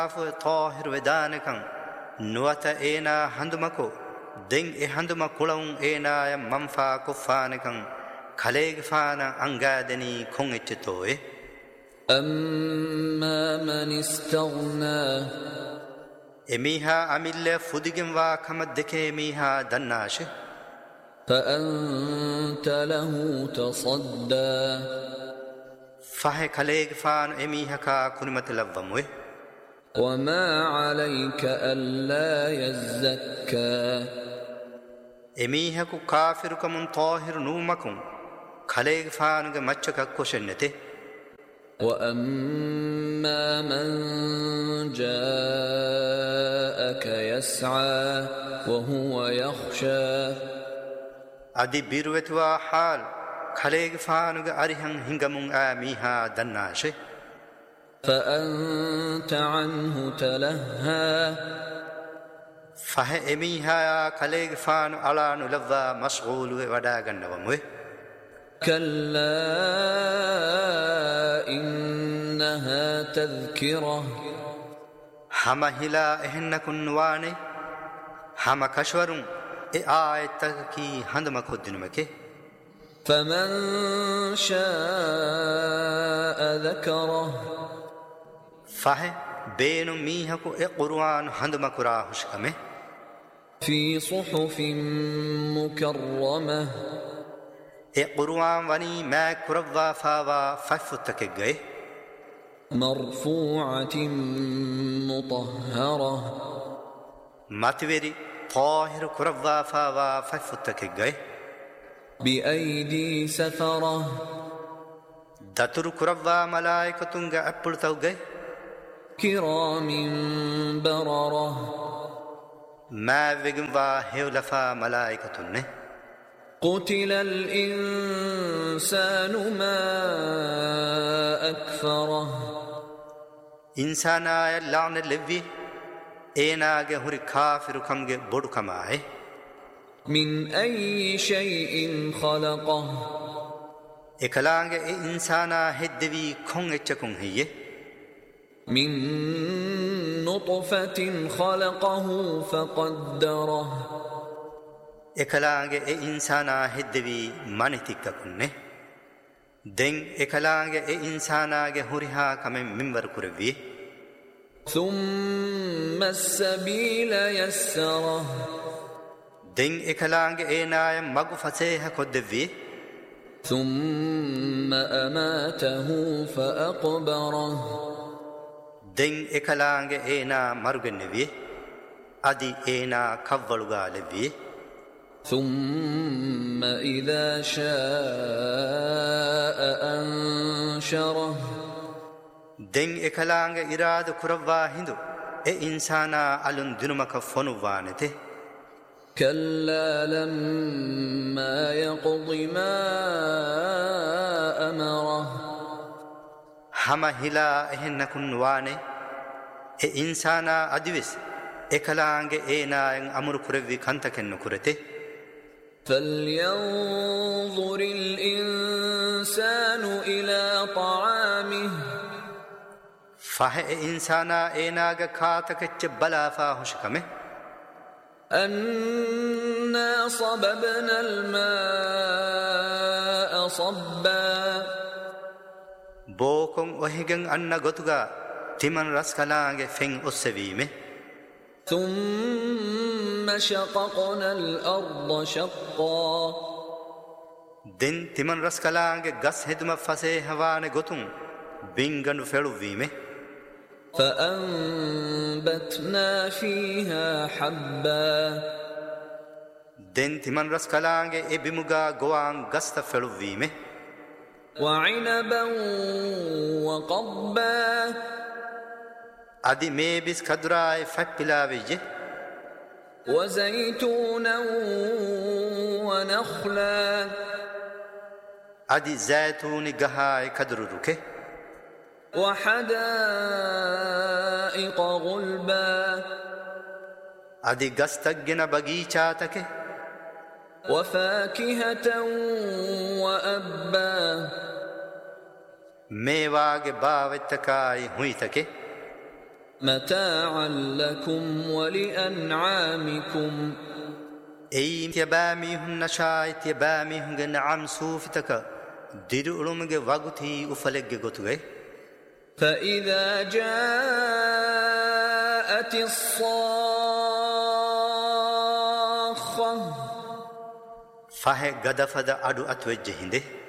طاهر ودانكم نوات إينا هندمكو دين هندم كلون إينا منفا كفانكم خليق فانا أنغادني كون اتتوه أما من استغنى إميها أميل فدقم وكمدك إميها دناش فأنت له تصدى فهي خليق فان إميها كا كنمت لبموه وما عليك ألا يزكى إميها كو كافركم طاهر نومكم خليق فان مچك كوشنته وأما من جاءك يسعى وهو يخشى أدي بيروتوا حال خليق فانوغ أريهن هنگمون آميها دناشي فأنت عنه تلهى فهي إميها خليق فانو على نلوى مشغول وداغن وموه كلا إنها تذكرة هما هلا إهنكن واني هما كشورون آيتك كي هندما خدنمكي فمن شاء ذكره فهي بينو ميهكو قرآن هندما كراهش كمه في صحف مكرمة قرآن وني ما كروا فاوا ففتك گئے مرفوعة مطهرة ماتويري طاهر كروا فاوا ففتك گئے بأيدي سفرة دتر كروا ملائكتونغ أپلتو گئے كرام بررة ما وگوا هولفا ملائكتون قتل الإنسان ما أكفره إنسانا لعن لبي إيناغ هوري كافر كمغ بودو كماهي من أي شيء خلقه إكلانغ إنسانا هدوي كون اتشكون هي من نطفة خلقه فقدره إكلانغ إنسانا هدوي مانتك كونه دين إكلانغ إنسانا هوريها كمن منبر كروي ثم السبيل يسره دين إكلانغ إيناي مغفسيها كدوي ثم أماته فأقبره دين إكلانغ إينا مرغنوي أدي إينا كفولغا لبي ثم إذا شاء أنشره دين إكلانغ إراد كروا هندو إنسانا ألون دنمك فنوانته كلا لما يقض ما أمره هما هلا إهنكن واني إنسانا أدويس إكلانغ إينا أمر كروي كنتكن كرته فلينظر الإنسان إلى طعامه فهي إنسانا إيناغ كاتك بلا فاهش كمه أنا صببنا الماء صبا بوكم وهيغن أن غتغا تمن رسكلانغ فين أسويمه ثم شققنا الأرض شقا دين تمن رسكلانغ غس هدم فسي هوان غتون بينغن فلوويمه فأنبتنا فيها حبا دين تمن رسكلانغ بمغا غوان غست فلوويمه وعنبا وقضبا أدي ميبس كدراي فبلاويجه وزيتونا ونخلا أدي زيتون غهاي كدروكه وحدائق غلبا أدي غستغنا بغيچاتك وفاكهة وأبا ميواغ باوتكاي هويتك متاعا لكم ولأنعامكم أي تبامي هن نشاي تبامي هن نعم سوفتك ديرو ألومك وغتي أفلق غتوغي فإذا جاءت الصاخة فهي غدفد أدو أتوجه هنده